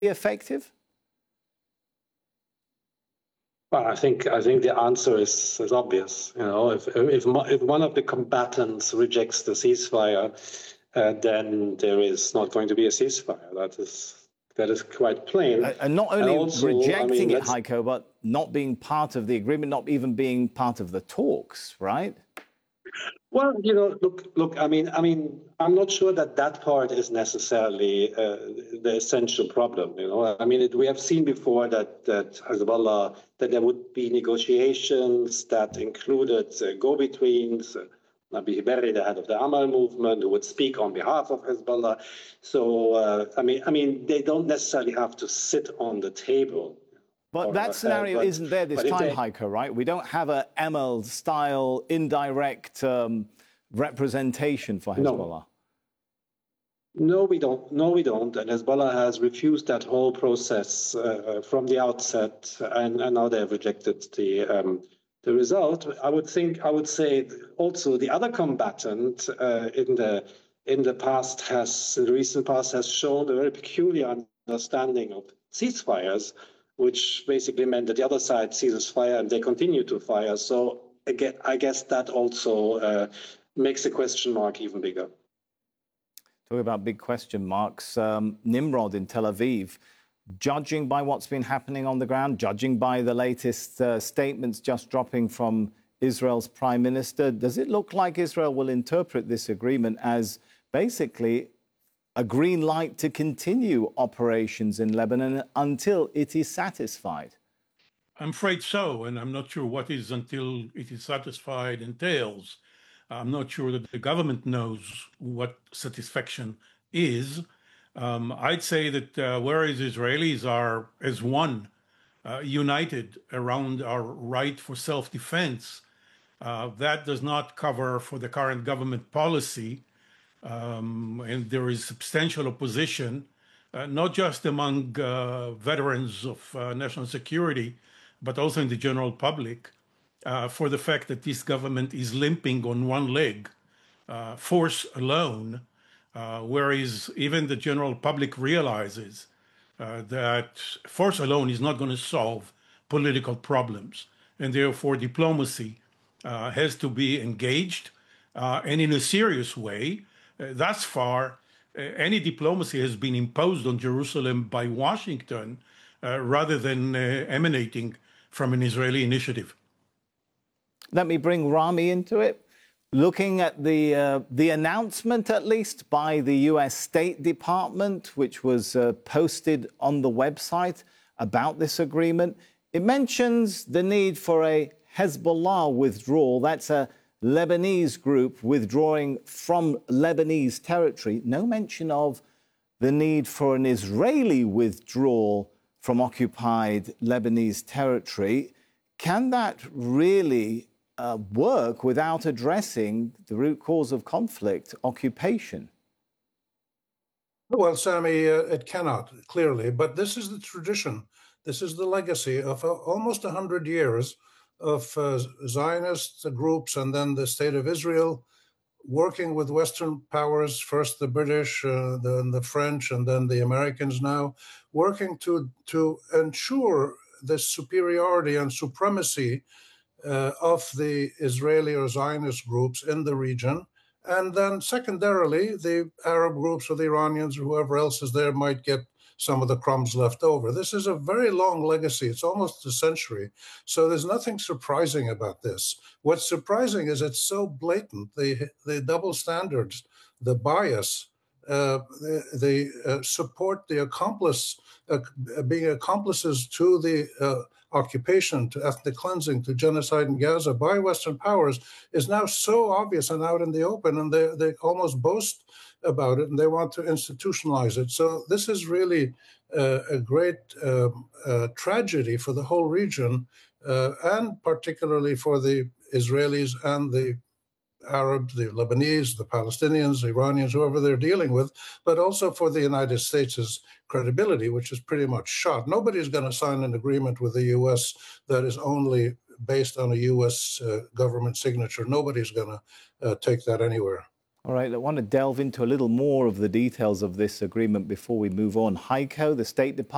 effective? Well, I think the answer is obvious. You know, if one of the combatants rejects the ceasefire, then there is not going to be a ceasefire. That is quite plain. And not only also, rejecting it, Heiko, but not being part of the agreement, not even being part of the talks, right? Well, you know, look. I mean, I'm not sure that part is necessarily the essential problem. You know, I mean, we have seen before that Hezbollah, that there would be negotiations that included go-betweens. Nabi Berri, the head of the Amal movement, who would speak on behalf of Hezbollah. So, I mean, they don't necessarily have to sit on the table. But that scenario isn't there this time, Heiko, right? We don't have a Emil-style indirect representation for Hezbollah. No, we don't. No, we don't. And Hezbollah has refused that whole process from the outset, and now they have rejected the result. I would say also the other combatant in the recent past has shown a very peculiar understanding of ceasefires, which basically meant that the other side ceases fire and they continue to fire. So again, I guess that also makes the question mark even bigger. Talking about big question marks, Nimrod in Tel Aviv, judging by what's been happening on the ground, judging by the latest statements just dropping from Israel's prime minister, does it look like Israel will interpret this agreement as basically a green light to continue operations in Lebanon until it is satisfied? I'm afraid so, and I'm not sure what is until it is satisfied entails. I'm not sure that the government knows what satisfaction is. I'd say that whereas Israelis are as one, united around our right for self-defense, that does not cover for the current government policy. And there is substantial opposition, not just among veterans of national security, but also in the general public, for the fact that this government is limping on one leg, force alone, whereas even the general public realizes that force alone is not going to solve political problems, and therefore diplomacy has to be engaged, and in a serious way. Thus far, any diplomacy has been imposed on Jerusalem by Washington rather than emanating from an Israeli initiative. Let me bring Rami into it. Looking at the announcement, at least, by the US State Department, which was posted on the website about this agreement, it mentions the need for a Hezbollah withdrawal. That's a Lebanese group withdrawing from Lebanese territory. No mention of the need for an Israeli withdrawal from occupied Lebanese territory. Can that really work without addressing the root cause of conflict, occupation? Well, Sammy, it cannot, clearly. But this is the tradition. This is the legacy of almost 100 years of Zionist groups and then the State of Israel working with Western powers, first the British, then the French, and then the Americans now, working to ensure the superiority and supremacy of the Israeli or Zionist groups in the region. And then secondarily, the Arab groups or the Iranians or whoever else is there might get some of the crumbs left over. This is a very long legacy. It's almost a century. So there's nothing surprising about this. What's surprising is it's so blatant, the double standards, the bias, the support, the accomplice, being accomplices to the occupation, to ethnic cleansing, to genocide in Gaza by Western powers is now so obvious and out in the open, and they almost boast about it, and they want to institutionalize it. So this is really a great tragedy for the whole region, and particularly for the Israelis and the Arabs, the Lebanese, the Palestinians, the Iranians, whoever they're dealing with, but also for the United States' credibility, which is pretty much shot. Nobody's going to sign an agreement with the U.S. that is only based on a U.S. Government signature. Nobody's going to take that anywhere. All right, I want to delve into a little more of the details of this agreement before we move on. Heiko, the State Department